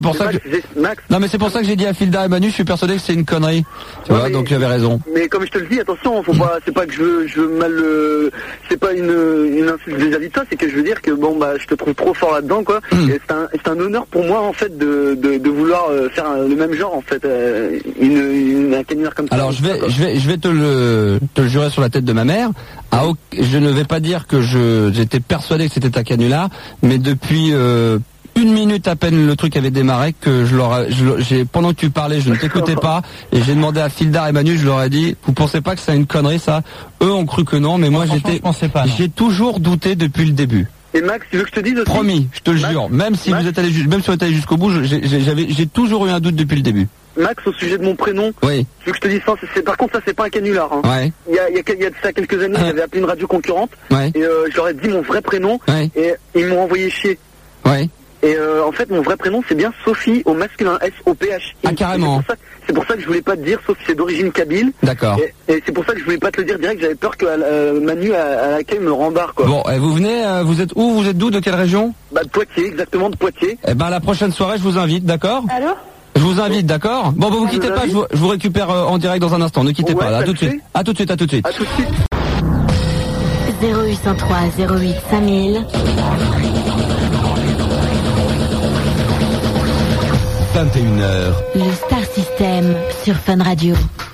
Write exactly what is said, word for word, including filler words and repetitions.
pour ça Max, que j'ai- Max. non mais c'est pour ça que j'ai dit à Filda et Manu, je suis persuadé que c'est une connerie. Tu Ouais, vois, mais- donc j'avais raison. Mais comme je te le dis, attention, faut pas, c'est pas que je veux, je veux mal, euh, c'est pas une, une insulte vis-à-vis de toi, c'est que je veux dire que bon bah je te trouve trop fort là-dedans quoi. Mm. Et c'est un, c'est un honneur pour moi en fait de, de, de vouloir euh, faire un- le même genre en fait, euh, une, une, un canular comme ça. Alors je vais, je vais, je vais te le, te le jurer sur la tête de ma mère. À au- je ne vais pas dire que je, j'étais persuadé que c'était un canular, mais depuis euh, une minute à peine le truc avait démarré que je leur, ai- je leur- j'ai, pendant que tu parlais, je ne t'écoutais pas et j'ai demandé à Fildar et Manu, je leur ai dit, vous pensez pas que c'est une connerie ça? Eux ont cru que non, mais moi franchement, j'étais, je pensais pas, non. j'ai toujours douté depuis le début. Et Max, tu veux que je te dise aussi? Promis, je te le Max, jure. Même si Max, vous êtes allé, ju- même si vous êtes allé jusqu'au bout, je- j'ai, j'ai- j'avais, j'ai toujours eu un doute depuis le début. Max, au sujet de mon prénom, Oui. tu veux que je te dise ça? c'est, c'est- Par contre, ça c'est pas un canular. Hein. Ouais. Il y a, il y a, il y a de ça quelques années, j'avais appelé une radio concurrente Ouais. et euh, je leur ai dit mon vrai prénom Ouais. et ils m'ont envoyé chier. Ouais. Et euh, en fait, mon vrai prénom, c'est bien Sophie, au masculin, S O P H I. Ah, carrément. C'est pour ça, c'est pour ça que je voulais pas te dire, sauf si c'est d'origine kabyle. D'accord. Et, et c'est pour ça que je voulais pas te le dire direct, j'avais peur que euh, Manu, à, à l'accueil, me rembarre, quoi. Bon, eh, vous venez, euh, vous êtes où? Vous êtes d'où? De quelle région? Bah, de Poitiers, exactement, de Poitiers. Eh ben, à la prochaine soirée, je vous invite, d'accord? Allô? Je vous invite, d'accord? Bon, bah, vous Je quittez vous pas, invite. je vous, je vous récupère euh, en direct dans un instant. Ne quittez Ouais, pas, là, à ça tout de le suite. fait. À tout de suite, à tout de suite. À tout de suite. zéro huit cent trois zéro huit cinq mille. vingt et une heures. Le Star System sur Fun Radio.